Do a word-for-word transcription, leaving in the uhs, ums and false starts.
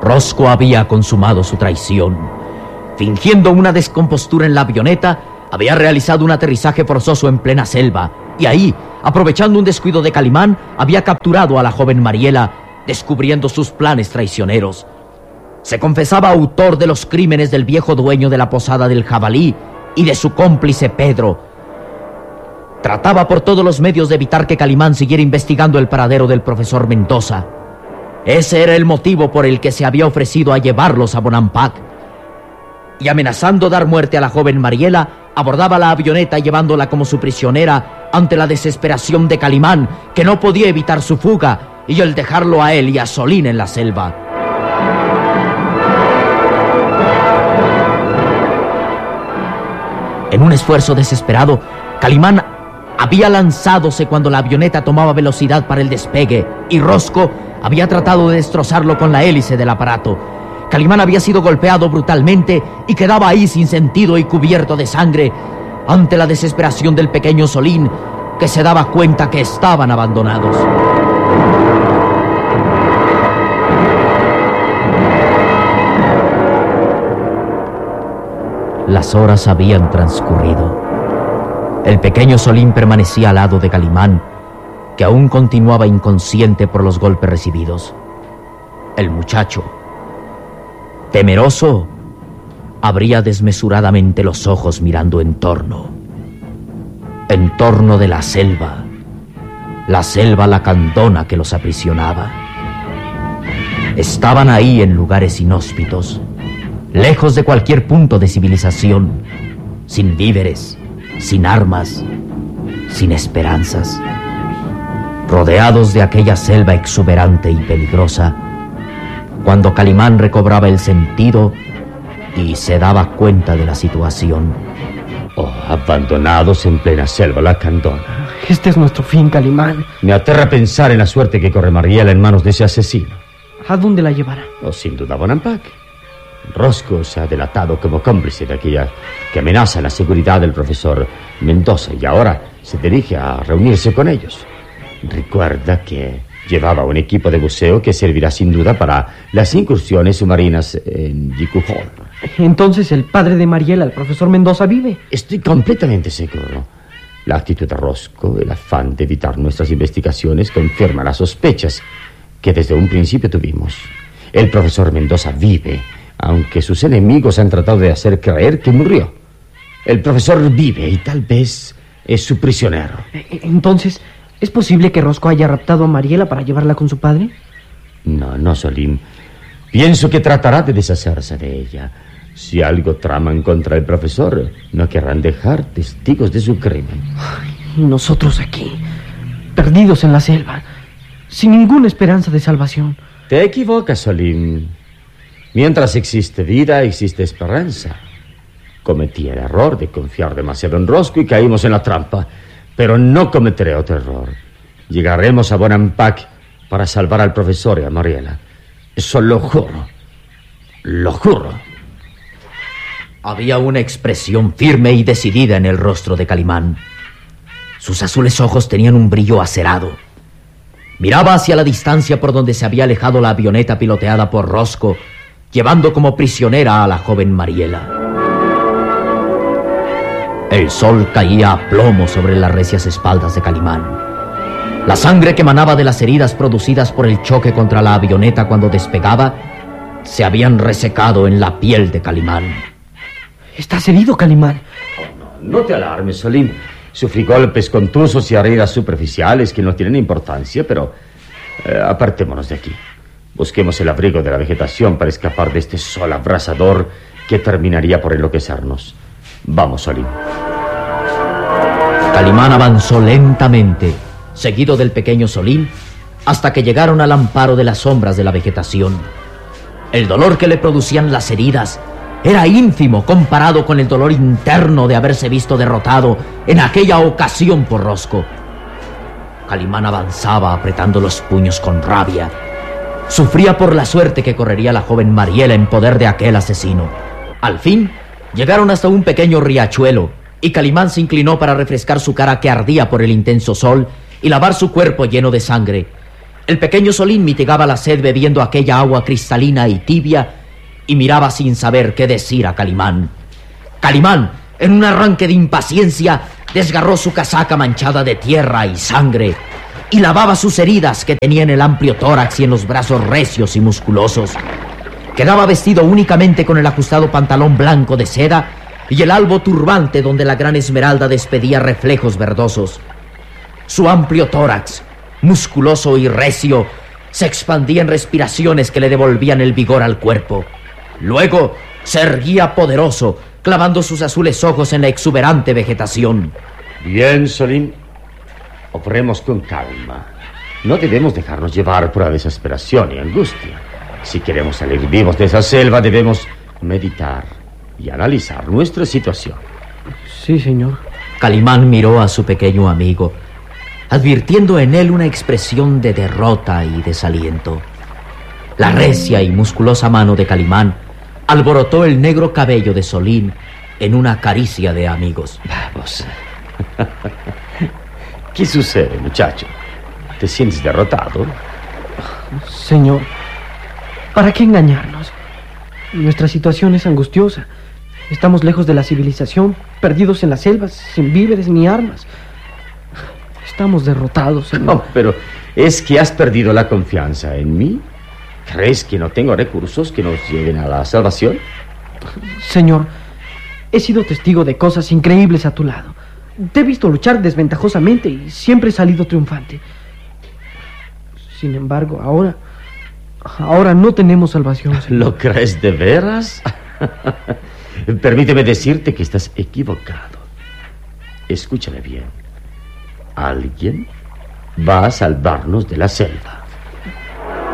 Rosco había consumado su traición. Fingiendo una descompostura en la avioneta, había realizado un aterrizaje forzoso en plena selva, y ahí, aprovechando un descuido de Calimán, había capturado a la joven Mariela, descubriendo sus planes traicioneros. Se confesaba autor de los crímenes del viejo dueño de la posada del Jabalí y de su cómplice Pedro. Trataba por todos los medios de evitar que Calimán siguiera investigando el paradero del profesor Mendoza. Ese era el motivo por el que se había ofrecido a llevarlos a Bonampak. Y amenazando dar muerte a la joven Mariela, abordaba la avioneta llevándola como su prisionera ante la desesperación de Calimán, que no podía evitar su fuga y el dejarlo a él y a Solín en la selva. En un esfuerzo desesperado, Calimán había lanzádose cuando la avioneta tomaba velocidad para el despegue y Rosco había tratado de destrozarlo con la hélice del aparato. Calimán había sido golpeado brutalmente y quedaba ahí sin sentido y cubierto de sangre ante la desesperación del pequeño Solín, que se daba cuenta que estaban abandonados. Las horas habían transcurrido. El pequeño Solín permanecía al lado de Calimán, que aún continuaba inconsciente por los golpes recibidos. El muchacho, temeroso, abría desmesuradamente los ojos mirando en torno. En torno de la selva, la selva lacandona que los aprisionaba. Estaban ahí en lugares inhóspitos, lejos de cualquier punto de civilización, sin víveres, sin armas, sin esperanzas, rodeados de aquella selva exuberante y peligrosa, cuando Calimán recobraba el sentido y se daba cuenta de la situación. Oh, abandonados en plena selva lacandona. Este es nuestro fin, Calimán. Me aterra pensar en la suerte que corre Mariela en manos de ese asesino. ¿A dónde la llevará? Oh, sin duda, Bonampak. Rosco se ha delatado como cómplice de aquella que amenaza la seguridad del profesor Mendoza y ahora se dirige a reunirse con ellos. Recuerda que llevaba un equipo de buceo que servirá sin duda para las incursiones submarinas en Yikuhol. Entonces el padre de Mariela, el profesor Mendoza, vive. Estoy completamente seguro. La actitud de Rosco, el afán de evitar nuestras investigaciones, confirma las sospechas que desde un principio tuvimos. El profesor Mendoza vive, aunque sus enemigos han tratado de hacer creer que murió. El profesor vive y tal vez es su prisionero. Entonces, ¿es posible que Rosco haya raptado a Mariela para llevarla con su padre? No, no, Solín. Pienso que tratará de deshacerse de ella. Si algo traman contra el profesor, no querrán dejar testigos de su crimen. Y nosotros aquí, perdidos en la selva, sin ninguna esperanza de salvación. Te equivocas, Solín. Mientras existe vida, existe esperanza. Cometí el error de confiar demasiado en Rosco y caímos en la trampa. Pero no cometeré otro error. Llegaremos a Bonampak para salvar al profesor y a Mariela. Eso lo juro. Lo juro. Había una expresión firme y decidida en el rostro de Calimán. Sus azules ojos tenían un brillo acerado. Miraba hacia la distancia por donde se había alejado la avioneta piloteada por Rosco, llevando como prisionera a la joven Mariela. El sol caía a plomo sobre las recias espaldas de Calimán. La sangre que emanaba de las heridas producidas por el choque contra la avioneta cuando despegaba se habían resecado en la piel de Calimán. ¿Estás herido, Calimán? Oh, no, no te alarmes, Solín. Sufrí golpes contusos y heridas superficiales que no tienen importancia, pero eh, apartémonos de aquí. Busquemos el abrigo de la vegetación para escapar de este sol abrasador que terminaría por enloquecernos. Vamos, Solín. Calimán avanzó lentamente, seguido del pequeño Solín, hasta que llegaron al amparo de las sombras de la vegetación. El dolor que le producían las heridas era ínfimo comparado con el dolor interno de haberse visto derrotado en aquella ocasión por Rosco. Calimán avanzaba apretando los puños con rabia. Sufría por la suerte que correría la joven Mariela en poder de aquel asesino. Al fin, llegaron hasta un pequeño riachuelo, y Calimán se inclinó para refrescar su cara que ardía por el intenso sol y lavar su cuerpo lleno de sangre. El pequeño Solín mitigaba la sed bebiendo aquella agua cristalina y tibia y miraba sin saber qué decir a Calimán. Calimán, en un arranque de impaciencia, desgarró su casaca manchada de tierra y sangre y lavaba sus heridas que tenía en el amplio tórax y en los brazos recios y musculosos. Quedaba vestido únicamente con el ajustado pantalón blanco de seda y el albo turbante donde la gran esmeralda despedía reflejos verdosos. Su amplio tórax, musculoso y recio, se expandía en respiraciones que le devolvían el vigor al cuerpo. Luego se erguía poderoso, clavando sus azules ojos en la exuberante vegetación. Bien, Solín. Obremos con calma. No debemos dejarnos llevar por la desesperación y angustia. Si queremos salir vivos de esa selva, debemos meditar y analizar nuestra situación. Sí, señor. Calimán miró a su pequeño amigo, advirtiendo en él una expresión de derrota y desaliento. La recia y musculosa mano de Calimán alborotó el negro cabello de Solín en una caricia de amigos. Vamos. ¿Qué sucede, muchacho? ¿Te sientes derrotado? Señor, ¿para qué engañarnos? Nuestra situación es angustiosa. Estamos lejos de la civilización, perdidos en las selvas, sin víveres ni armas. Estamos derrotados, señor. No, pero ¿es que has perdido la confianza en mí? ¿Crees que no tengo recursos que nos lleven a la salvación? Señor, he sido testigo de cosas increíbles a tu lado. Te he visto luchar desventajosamente y siempre he salido triunfante. Sin embargo, ahora... Ahora no tenemos salvación, señor. ¿Lo crees de veras? Permíteme decirte que estás equivocado. Escúchame bien. Alguien va a salvarnos de la selva.